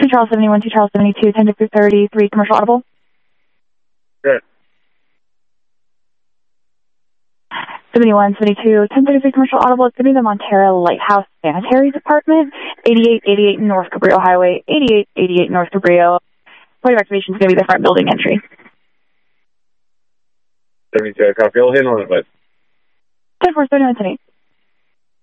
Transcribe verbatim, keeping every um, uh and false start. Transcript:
Charles seventy-one, two Charles seventy-two, ten to thirty-three, commercial audible. Good. seventy-one, seventy-two, ten thirty-three, commercial audible. It's going to be the Montero Lighthouse Sanitary Department, eighty-eight eighty-eight North Cabrillo Highway, eighty-eight eighty-eight North Cabrillo. Point of activation is going to be the front building entry. seventy-two, copy. I'll handle it, but... ten four, seventy-one, seventy-eight.